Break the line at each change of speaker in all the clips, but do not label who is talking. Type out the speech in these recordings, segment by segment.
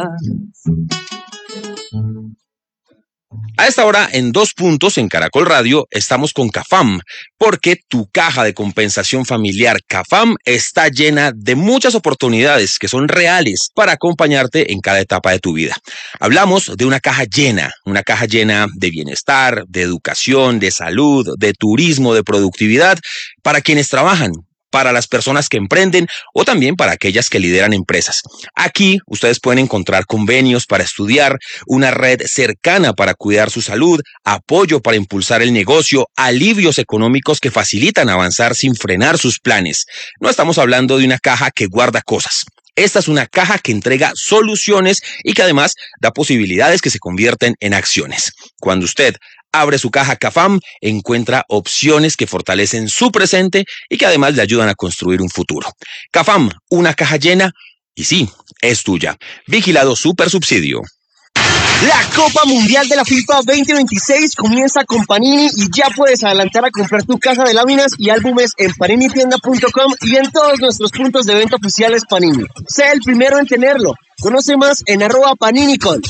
A esta hora, en Dos Puntos, en Caracol Radio, estamos con CAFAM, porque tu caja de compensación familiar CAFAM está llena de muchas oportunidades que son reales para acompañarte en cada etapa de tu vida. Hablamos de una caja llena de bienestar, de educación, de salud, de turismo, de productividad, para quienes trabajan, para las personas que emprenden o también para aquellas que lideran empresas. Aquí ustedes pueden encontrar convenios para estudiar, una red cercana para cuidar su salud, apoyo para impulsar el negocio, alivios económicos que facilitan avanzar sin frenar sus planes. No estamos hablando de una caja que guarda cosas. Esta es una caja que entrega soluciones y que además da posibilidades que se convierten en acciones. Cuando usted abre su caja CAFAM, encuentra opciones que fortalecen su presente y que además le ayudan a construir un futuro. CAFAM, una caja llena y sí, es tuya. Vigilado Supersubsidio.
La Copa Mundial de la FIFA 2026 comienza con Panini y ya puedes adelantar a comprar tu caja de láminas y álbumes en paninitienda.com y en todos nuestros puntos de venta oficiales Panini. Sé el primero en tenerlo. Conoce más en @paninicol.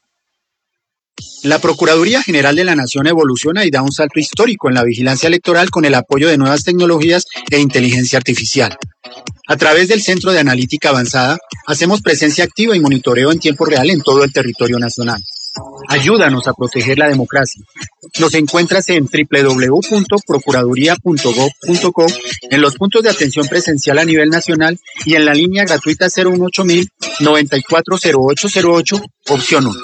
La Procuraduría General de la Nación evoluciona y da un salto histórico en la vigilancia electoral con el apoyo de nuevas tecnologías e inteligencia artificial. A través del Centro de Analítica Avanzada, hacemos presencia activa y monitoreo en tiempo real en todo el territorio nacional. Ayúdanos a proteger la democracia. Nos encuentras en www.procuraduría.gov.co, en los puntos de atención presencial a nivel nacional y en la línea gratuita 018 940808, opción 1.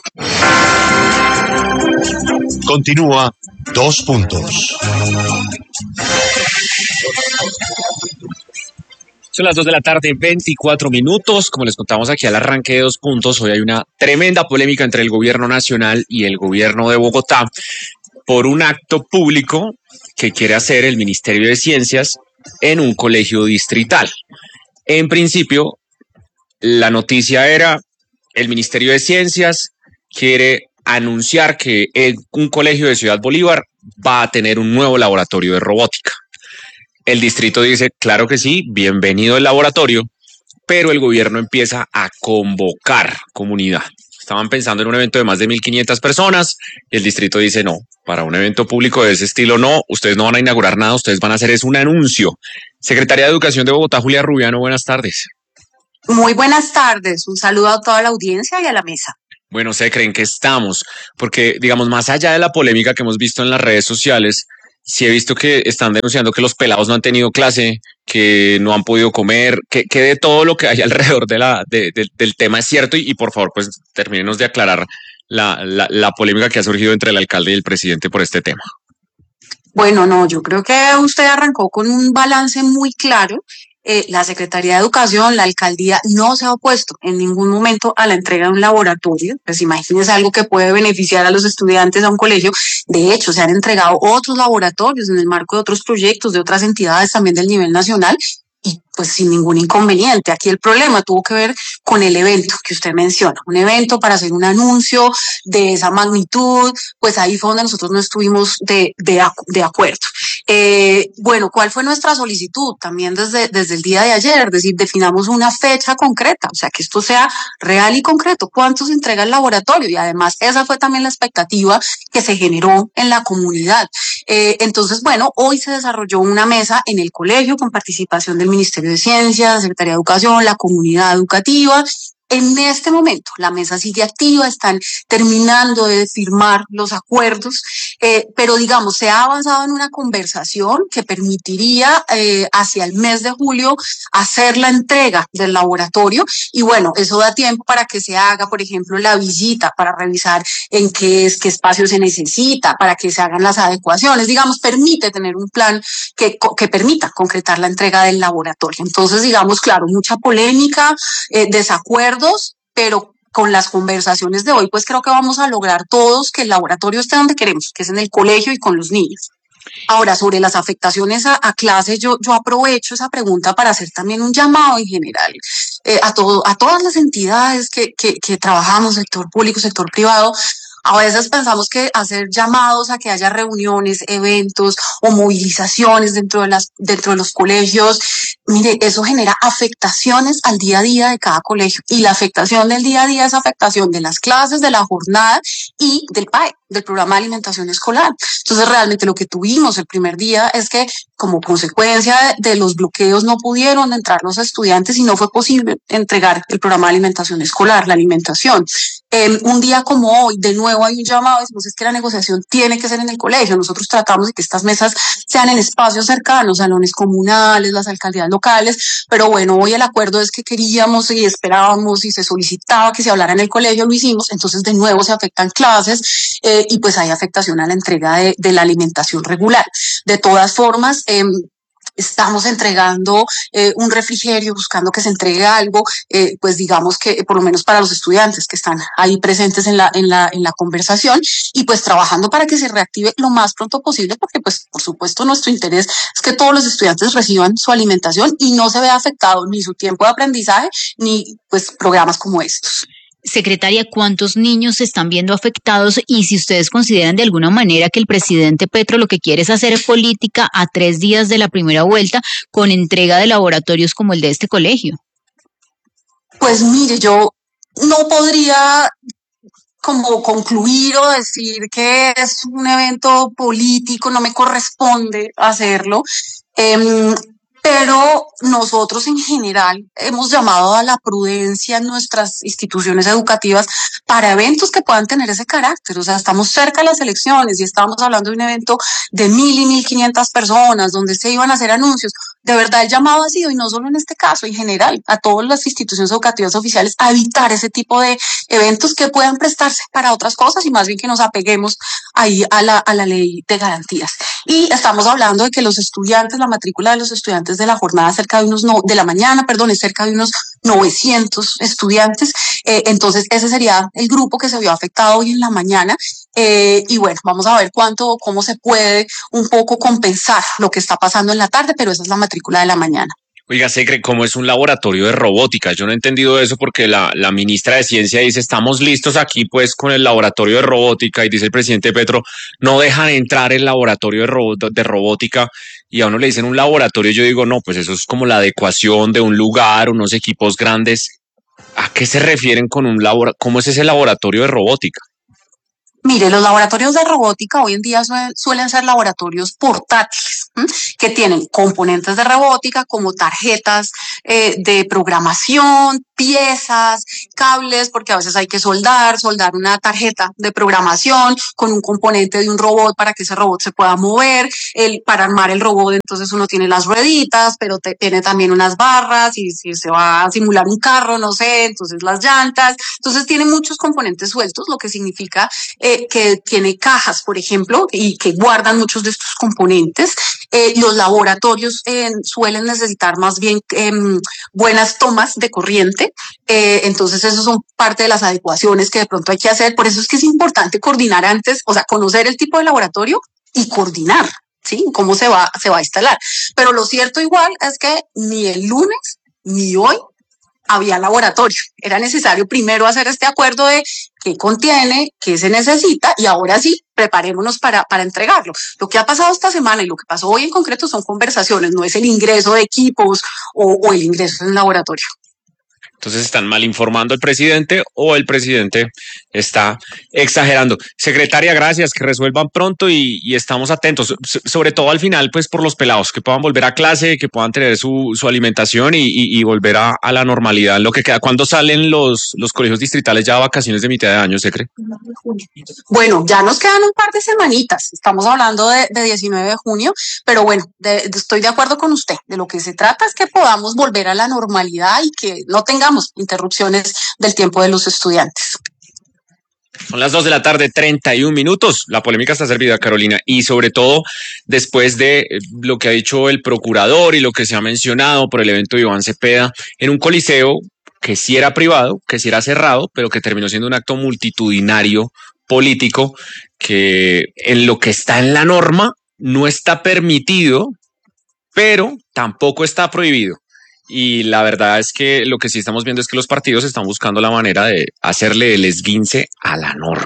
Continúa Dos Puntos.
Son las 2 de la tarde, 24 minutos. Como les contamos aquí al arranque de Dos Puntos, hoy hay una tremenda polémica entre el gobierno nacional y el gobierno de Bogotá por un acto público que quiere hacer el Ministerio de Ciencias en un colegio distrital. En principio, la noticia era: el Ministerio de Ciencias quiere anunciar que un colegio de Ciudad Bolívar va a tener un nuevo laboratorio de robótica. El distrito dice, claro que sí, bienvenido el laboratorio, pero el gobierno empieza a convocar comunidad. Estaban pensando en un evento de más de 1.500 personas y el distrito dice, no, para un evento público de ese estilo no, ustedes no van a inaugurar nada, ustedes van a hacer es un anuncio. Secretaria de Educación de Bogotá, Julia Rubiano, buenas tardes.
Muy buenas tardes, un saludo a toda la audiencia y a la mesa.
Bueno, ¿se creen que estamos? Porque, digamos, más allá de la polémica que hemos visto en las redes sociales, sí he visto que están denunciando que los pelados no han tenido clase, que no han podido comer, que de todo lo que hay alrededor del tema es cierto y por favor, pues termínenos de aclarar la polémica que ha surgido entre el alcalde y el presidente por este tema.
Bueno, no, yo creo que usted arrancó con un balance muy claro. La Secretaría de Educación, la alcaldía, no se ha opuesto en ningún momento a la entrega de un laboratorio. Pues imagínense algo que puede beneficiar a los estudiantes a un colegio. De hecho, se han entregado otros laboratorios en el marco de otros proyectos de otras entidades también del nivel nacional y pues sin ningún inconveniente. Aquí el problema tuvo que ver con el evento que usted menciona, un evento para hacer un anuncio de esa magnitud, pues ahí fue donde nosotros no estuvimos de acuerdo. Bueno, ¿cuál fue nuestra solicitud? También desde el día de ayer, es decir, definamos una fecha concreta, o sea, que esto sea real y concreto. ¿Cuánto se entrega el laboratorio? Y además, esa fue también la expectativa que se generó en la comunidad. Entonces, bueno, hoy se desarrolló una mesa en el colegio con participación del Ministerio de Ciencias, la Secretaría de Educación, la comunidad educativa. En este momento la mesa sigue activa, están terminando de firmar los acuerdos, pero digamos, se ha avanzado en una conversación que permitiría hacia el mes de julio hacer la entrega del laboratorio y bueno, eso da tiempo para que se haga, por ejemplo, la visita para revisar en qué espacio se necesita, para que se hagan las adecuaciones, digamos, permite tener un plan que permita concretar la entrega del laboratorio. Entonces, digamos, claro, mucha polémica, desacuerdos, pero con las conversaciones de hoy, pues creo que vamos a lograr todos que el laboratorio esté donde queremos, que es en el colegio y con los niños. Ahora, sobre las afectaciones a clases, yo aprovecho esa pregunta para hacer también un llamado en general a todas las entidades que trabajamos, sector público, sector privado, A veces pensamos que hacer llamados a que haya reuniones, eventos o movilizaciones dentro de los colegios, mire, eso genera afectaciones al día a día de cada colegio. Y la afectación del día a día es afectación de las clases, de la jornada y del PAE, del programa de alimentación escolar. Entonces, realmente lo que tuvimos el primer día es que, como consecuencia de los bloqueos, no pudieron entrar los estudiantes y no fue posible entregar el programa de alimentación escolar, la alimentación. Un día como hoy, de nuevo hay un llamado, decimos es que la negociación tiene que ser en el colegio. Nosotros tratamos de que estas mesas sean en espacios cercanos, salones comunales, las alcaldías locales, pero bueno, hoy el acuerdo es que queríamos y esperábamos y se solicitaba que se hablara en el colegio, lo hicimos, entonces de nuevo se afectan clases y pues hay afectación a la entrega de la alimentación regular. De todas formas, estamos entregando un refrigerio, buscando que se entregue algo, pues digamos que por lo menos para los estudiantes que están ahí presentes en la conversación y pues trabajando para que se reactive lo más pronto posible, porque pues por supuesto nuestro interés es que todos los estudiantes reciban su alimentación y no se vea afectado ni su tiempo de aprendizaje ni pues programas como estos.
Secretaria, ¿cuántos niños se están viendo afectados? Y si ustedes consideran de alguna manera que el presidente Petro lo que quiere es hacer política a 3 días de la primera vuelta con entrega de laboratorios como el de este colegio.
Pues mire, yo no podría como concluir o decir que es un evento político, no me corresponde hacerlo. Pero nosotros en general hemos llamado a la prudencia en nuestras instituciones educativas para eventos que puedan tener ese carácter. O sea, estamos cerca de las elecciones y estamos hablando de un evento de 1.000 y 1.500 personas donde se iban a hacer anuncios. De verdad, el llamado ha sido, y no solo en este caso, en general, a todas las instituciones educativas oficiales a evitar ese tipo de eventos que puedan prestarse para otras cosas y más bien que nos apeguemos ahí a la ley de garantías. Y estamos hablando de que los estudiantes, la matrícula de los estudiantes de la jornada cerca de de la mañana, es cerca de unos 900 estudiantes. Entonces, ese sería el grupo que se vio afectado hoy en la mañana. Y bueno, vamos a ver cómo se puede un poco compensar lo que está pasando en la tarde, pero esa es la matrícula de la mañana.
Oiga, Secre, ¿cómo es un laboratorio de robótica? Yo no he entendido eso porque la ministra de Ciencia dice, estamos listos aquí pues con el laboratorio de robótica y dice el presidente Petro, no dejan entrar el laboratorio de robótica y a uno le dicen un laboratorio, yo digo, no, pues eso es como la adecuación de un lugar, unos equipos grandes. ¿A qué se refieren con un laboratorio? ¿Cómo es ese laboratorio de robótica?
Mire, los laboratorios de robótica hoy en día suelen ser laboratorios portátiles, que tienen componentes de robótica como tarjetas de programación, piezas, cables, porque a veces hay que soldar una tarjeta de programación con un componente de un robot para que ese robot se pueda mover. Para armar el robot, entonces uno tiene las rueditas, pero tiene también unas barras y si se va a simular un carro, no sé, entonces las llantas. Entonces tiene muchos componentes sueltos, lo que significa que tiene cajas, por ejemplo, y que guardan muchos de estos componentes. Los laboratorios suelen necesitar más bien buenas tomas de corriente. Entonces, eso son parte de las adecuaciones que de pronto hay que hacer. Por eso es que es importante coordinar antes, o sea, conocer el tipo de laboratorio y coordinar, ¿sí? Cómo se va a instalar. Pero lo cierto igual es que ni el lunes ni hoy había laboratorio. Era necesario primero hacer este acuerdo de qué contiene, qué se necesita y ahora sí, preparémonos para entregarlo. Lo que ha pasado esta semana y lo que pasó hoy en concreto son conversaciones, no es el ingreso de equipos o el ingreso en laboratorio.
Entonces están mal informando al presidente o el presidente está exagerando. Secretaria, gracias, que resuelvan pronto y estamos atentos, sobre todo al final, pues por los pelados, que puedan volver a clase, que puedan tener su alimentación y volver a la normalidad. Lo que queda, ¿cuándo salen los colegios distritales ya a vacaciones de mitad de año, Secre?
Bueno, ya nos quedan un par de semanitas, estamos hablando de 19 de junio, pero bueno, estoy de acuerdo con usted, de lo que se trata es que podamos volver a la normalidad y que no tengamos interrupciones del tiempo de los estudiantes.
Son las 2:31 p.m. La polémica está servida, Carolina, y sobre todo después de lo que ha dicho el procurador y lo que se ha mencionado por el evento de Iván Cepeda en un coliseo que sí era privado, que sí era cerrado, pero que terminó siendo un acto multitudinario político que en lo que está en la norma no está permitido, pero tampoco está prohibido. Y la verdad es que lo que sí estamos viendo es que los partidos están buscando la manera de hacerle el esguince a la norma.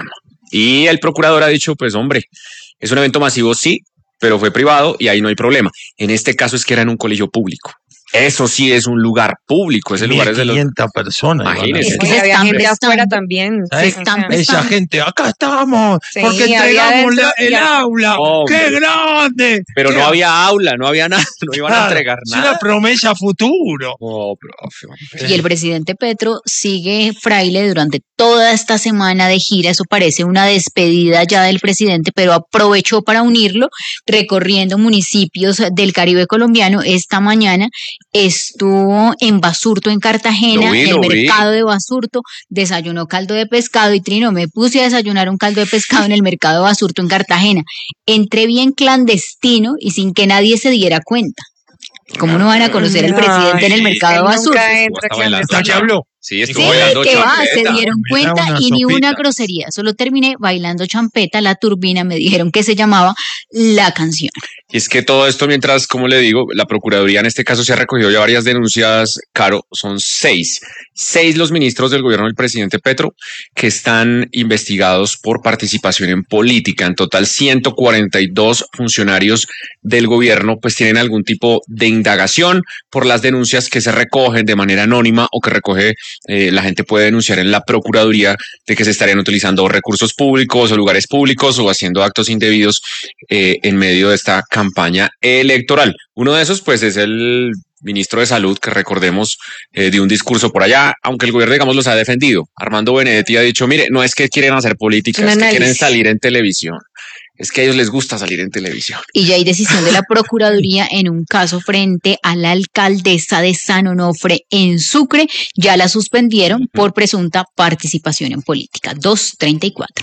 Y el procurador ha dicho, pues hombre, es un evento masivo, sí, pero fue privado y ahí no hay problema. En este caso es que era en un colegio público. Eso sí es un lugar público, ese lugar es de los
500 personas.
Imagínense.
Es que
Y había gente
están
afuera también.
¿sabes?
Sí,
Esa gente, acá estamos,
Sí,
porque
había
entregamos
dentro
el aula.
Hombre.
¡Qué grande!
Pero
¿Qué?
no había aula, no había nada, no iban a
Claro,
entregar
es
nada.
una promesa a futuro.
Oh, profe, hombre.
Y el presidente Petro sigue fraile durante toda esta semana de gira. Eso parece una despedida ya del presidente, pero aprovechó para unirlo, recorriendo municipios del Caribe colombiano. Esta mañana estuvo en Basurto, en Cartagena,
Lo vi,
en el
lo vi.
mercado de Basurto, desayunó caldo de pescado y Trino, me puse a desayunar un caldo de pescado en el mercado de Basurto en Cartagena. Entré bien clandestino y sin que nadie se diera cuenta. ¿Cómo no van a conocer al presidente en el mercado de
Él
Basurto?
nunca entra
Hasta bailando.
¿Hasta que habló?
Sí,
Sí,
estuvo bailando
que va, se
champeta.
dieron
Me da
cuenta
una
y ni una
sopita.
grosería. Solo terminé bailando champeta, la turbina, me dijeron que se llamaba la canción.
Y es que todo esto mientras, como le digo, la Procuraduría en este caso se ha recogido ya varias denuncias, Caro, son 6. 6 los ministros del gobierno del presidente Petro que están investigados por participación en política. En total, 142 funcionarios del gobierno pues tienen algún tipo de indagación por las denuncias que se recogen de manera anónima o que recoge, la gente puede denunciar en la Procuraduría de que se estarían utilizando recursos públicos o lugares públicos o haciendo actos indebidos en medio de esta campaña electoral. Uno de esos, pues, es el ministro de Salud, que recordemos, dio un discurso por allá, aunque el gobierno, digamos, los ha defendido. Armando Benedetti ha dicho, mire, no es que quieren hacer política, es que quieren salir en televisión. Es que a ellos les gusta salir en televisión.
Y ya hay decisión de la Procuraduría en un caso frente a la alcaldesa de San Onofre en Sucre. Ya la suspendieron por presunta participación en política. 2:34.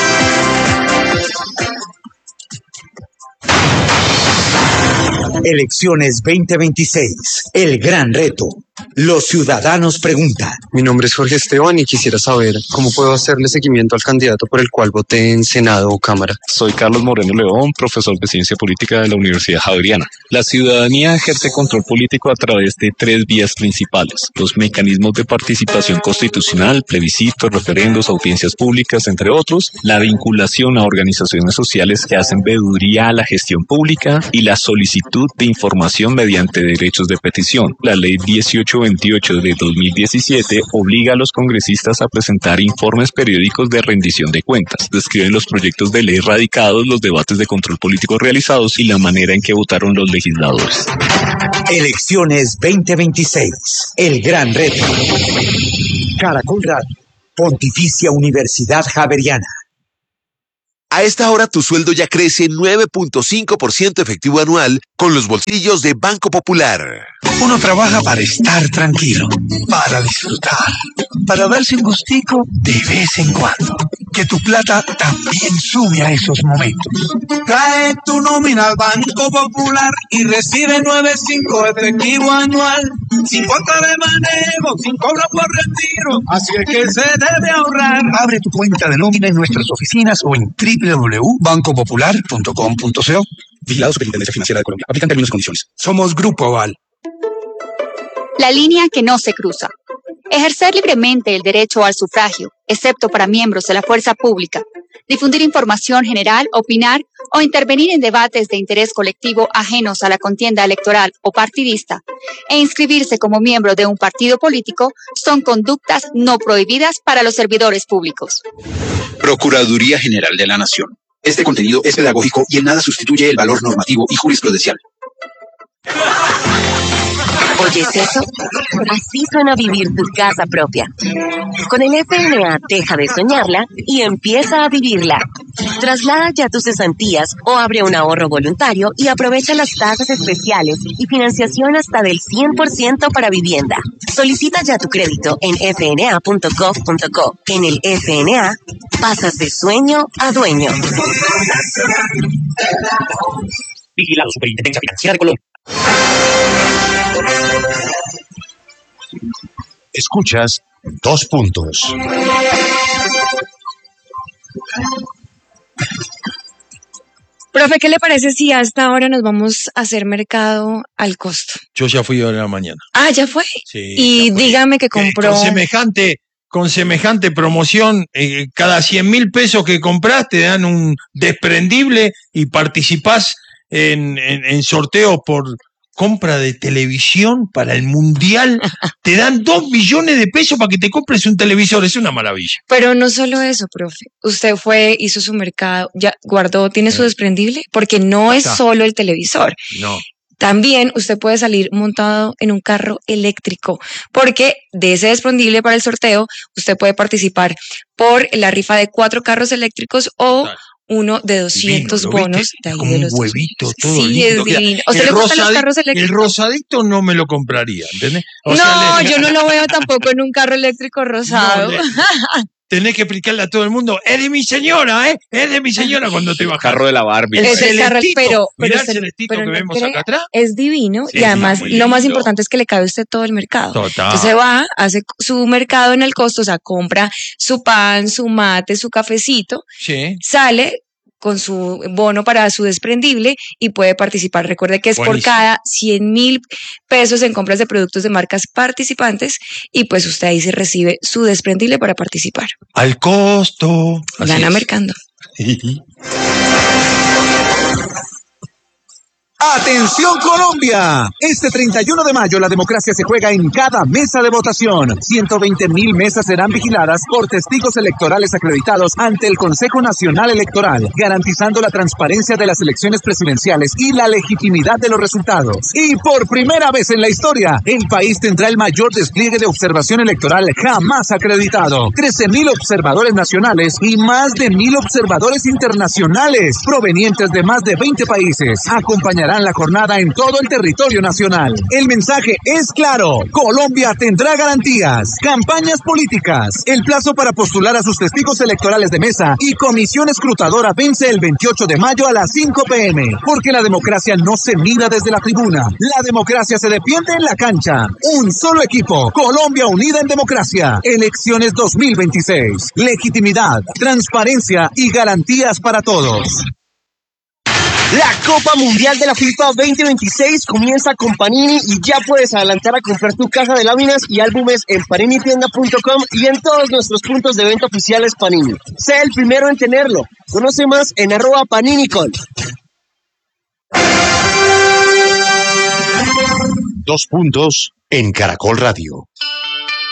Elecciones 2026, el gran reto. Los ciudadanos preguntan.
Mi nombre es Jorge Esteban y quisiera saber cómo puedo hacerle seguimiento al candidato por el cual voté en Senado o Cámara.
Soy Carlos Moreno León, profesor de Ciencia Política de la Universidad Javeriana. La ciudadanía ejerce control político a través de 3 vías principales: los mecanismos de participación constitucional, plebiscitos, referendos, audiencias públicas, entre otros, la vinculación a organizaciones sociales que hacen veeduría a la gestión pública y la solicitud de información mediante derechos de petición. La ley 1828 de 2017 obliga a los congresistas a presentar informes periódicos de rendición de cuentas. Describen los proyectos de ley radicados, los debates de control político realizados y la manera en que votaron los legisladores.
Elecciones 2026, el gran reto. Caracol Radio, Pontificia Universidad Javeriana.
A esta hora tu sueldo ya crece 9.5% efectivo anual con los bolsillos de Banco Popular.
Uno trabaja para estar tranquilo, para disfrutar, para darse un gustico de vez en cuando. Que tu plata también sume a esos momentos.
Trae tu nómina al Banco Popular y recibe 9.5 efectivo anual, sin cuota de manejo, sin cobro por retiro. Así es que se debe ahorrar.
Abre tu cuenta de nómina en nuestras oficinas o en www.bancopopular.com.co.
Vigilado Superintendencia Financiera de Colombia. Aplican términos y condiciones.
Somos Grupo Aval.
La línea que no se cruza. Ejercer libremente el derecho al sufragio, excepto para miembros de la fuerza pública. Difundir información general, opinar o intervenir en debates de interés colectivo ajenos a la contienda electoral o partidista e inscribirse como miembro de un partido político son conductas no prohibidas para los servidores públicos.
Procuraduría General de la Nación. Este contenido es pedagógico y en nada sustituye el valor normativo y jurisprudencial.
¿Oyes eso? Así suena vivir tu casa propia. Con el FNA deja de soñarla y empieza a vivirla. Traslada ya tus cesantías o abre un ahorro voluntario y aprovecha las tasas especiales y financiación hasta del 100% para vivienda. Solicita ya tu crédito en fna.gov.co. En el FNA, pasas de sueño a dueño.
Vigilado Superintendencia Financiera de Colombia.
Escuchas 2 puntos.
Profe, ¿qué le parece si hasta ahora nos vamos a hacer mercado al costo?
Yo ya fui hoy en la mañana.
Ah, ¿ya fue?
Sí.
Y dígame que compró...
Con semejante
con semejante promoción, cada 100.000 pesos que compras te dan un desprendible y participás en sorteos por compra de televisión para el Mundial. Te dan 2 millones de pesos para que te compres un televisor. Es una maravilla.
Pero no solo eso, profe. Usted hizo su mercado, ya guardó, tiene su desprendible, porque no es solo el televisor.
No.
También usted puede salir montado en un carro eléctrico, porque de ese desprendible para el sorteo, usted puede participar por la rifa de 4 carros eléctricos o uno de 200 bonos. De ahí
como
de
un
los
huevito, todo
sí,
lindo.
es divino. ¿O se le gustan los carros eléctricos?
El rosadito no me lo compraría, ¿entendés?
Yo no lo veo tampoco en un carro eléctrico rosado.
Tenés que explicarle a todo el mundo, es de mi señora, es de mi señora cuando te bajas.
Carro de la Barbie.
Es el carro,
mirá el celestito que vemos acá atrás.
Es divino,
Sí,
y además
muy
lo más
lindo.
importante es que le cabe a usted todo el mercado.
Total.
Entonces va, hace su mercado en el costo, o sea, compra su pan, su mate, su cafecito,
Sí.
sale con su bono para su desprendible y puede participar. Recuerde que es
Buenísimo.
por cada 100.000 pesos en compras de productos de marcas participantes, y pues usted ahí se recibe su desprendible para participar.
Al costo. Así
Gana
es.
mercando.
¡Atención Colombia! Este 31 de mayo la democracia se juega en cada mesa de votación. 120.000 mesas serán vigiladas por testigos electorales acreditados ante el Consejo Nacional Electoral, garantizando la transparencia de las elecciones presidenciales y la legitimidad de los resultados. Y por primera vez en la historia, el país tendrá el mayor despliegue de observación electoral jamás acreditado. 13.000 observadores nacionales y más de 1.000 observadores internacionales provenientes de más de 20 países acompañarán la jornada en todo el territorio nacional. El mensaje es claro: Colombia tendrá garantías. Campañas políticas. El plazo para postular a sus testigos electorales de mesa y comisión escrutadora vence el 28 de mayo a las 5 p.m. Porque la democracia no se mira desde la tribuna. La democracia se defiende en la cancha. Un solo equipo. Colombia unida en democracia. Elecciones 2026. Legitimidad, transparencia y garantías para todos.
La Copa Mundial de la FIFA 2026 comienza con Panini y ya puedes adelantar a comprar tu caja de láminas y álbumes en paninitienda.com y en todos nuestros puntos de venta oficiales Panini. Sé el primero en tenerlo. Conoce más en @PaniniCol.
2 puntos en Caracol Radio.